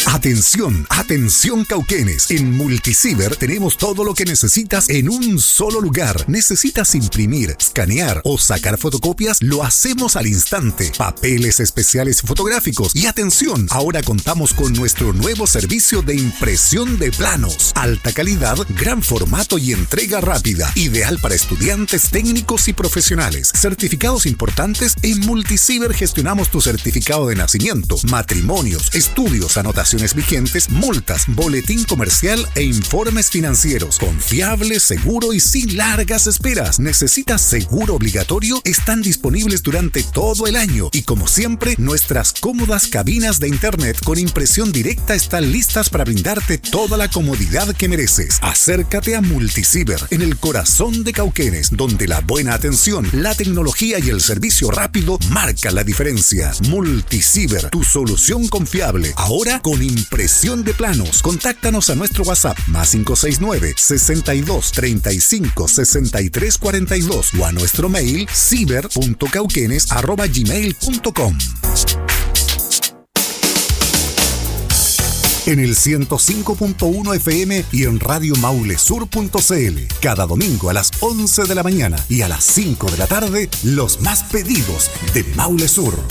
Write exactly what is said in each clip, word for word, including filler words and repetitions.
Atención, atención Cauquenes. En Multiciber tenemos todo lo que necesitas en un solo lugar. ¿Necesitas imprimir, escanear o sacar fotocopias? Lo hacemos al instante. Papeles especiales fotográficos. Y atención, ahora contamos con nuestro nuevo servicio de impresión de planos. Alta calidad, gran formato y entrega rápida. Ideal para estudiantes, técnicos y profesionales. Certificados importantes. En Multiciber gestionamos tu certificado de nacimiento, matrimonios, estudios, anotaciones vigentes, multas, boletín comercial e informes financieros. Confiable, seguro y sin largas esperas. ¿Necesitas seguro obligatorio? Están disponibles durante todo el año. Y como siempre, nuestras cómodas cabinas de internet con impresión directa están listas para brindarte toda la comodidad que mereces. Acércate a Multiciber, en el corazón de Cauquenes, donde la buena atención, la tecnología y el servicio rápido marcan la diferencia. Multiciber, tu solución confiable. Ahora con impresión de planos. Contáctanos a nuestro WhatsApp más cinco seis nueve, sesenta y dos, treinta y cinco, sesenta y tres cuarenta y dos o a nuestro mail ciber punto cauquenes arroba gmail punto com. En el ciento cinco punto uno F M y en radio maule sur punto c l. Cada domingo a las once de la mañana y a las cinco de la tarde, los más pedidos de Maule Sur.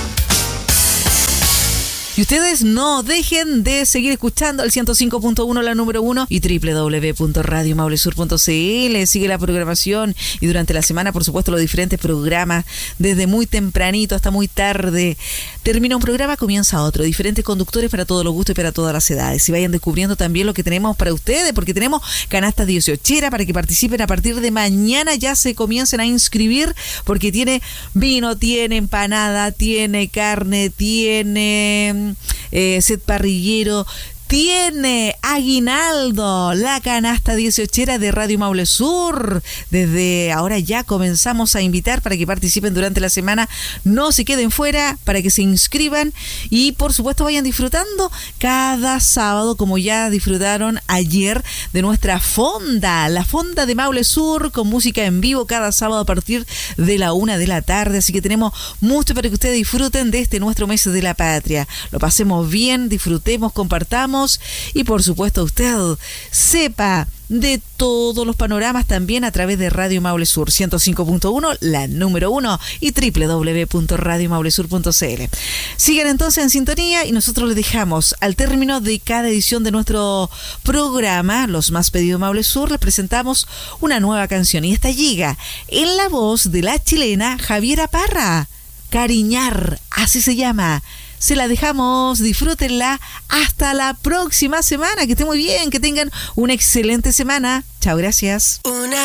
Y ustedes no dejen de seguir escuchando el ciento cinco punto uno, la número uno, y doble u doble u doble u punto radio maule sur punto c l. Sigue la programación y durante la semana, por supuesto, los diferentes programas, desde muy tempranito hasta muy tarde. Termina un programa, comienza otro. Diferentes conductores para todos los gustos y para todas las edades. Y vayan descubriendo también lo que tenemos para ustedes, porque tenemos canastas dieciochera para que participen a partir de mañana. Ya se comiencen a inscribir, porque tiene vino, tiene empanada, tiene carne, tiene Eh, set parrillero, tiene aguinaldo, la canasta dieciochera de Radio Maule Sur. Desde ahora ya comenzamos a invitar para que participen durante la semana. No se queden fuera, para que se inscriban y por supuesto vayan disfrutando cada sábado, como ya disfrutaron ayer, de nuestra fonda, la fonda de Maule Sur, con música en vivo cada sábado a partir de la una de la tarde. Así que tenemos mucho para que ustedes disfruten de este nuestro mes de la patria. Lo pasemos bien, disfrutemos, compartamos. Y por supuesto usted sepa de todos los panoramas también a través de Radio Maule Sur ciento cinco punto uno, la número uno, y doble u doble u doble u punto radio maule sur punto c l. Sigan entonces en sintonía y nosotros les dejamos al término de cada edición de nuestro programa, Los Más Pedidos Maule Sur, les presentamos una nueva canción y esta llega en la voz de la chilena Javiera Parra. Cariñar, así se llama. Se la dejamos, disfrútenla. Hasta la próxima semana. Que estén muy bien, que tengan una excelente semana. Chao, gracias. Una